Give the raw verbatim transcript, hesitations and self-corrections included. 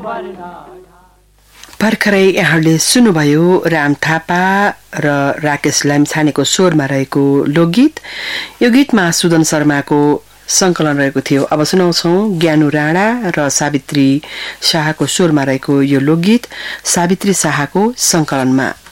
भर्खरै यहाँले सुन्नुभयो राम थापा र राकेश लामिछानेको स्वरमा रहेको लोकगीत। यो गीतमा सुदन शर्माको संकलन रहेको थियो। अब सुनाउँछौं ज्ञानु राणा र सावित्री शाहको स्वरमा रहेको यो लोकगीत सावित्री शाहको संकलनमा।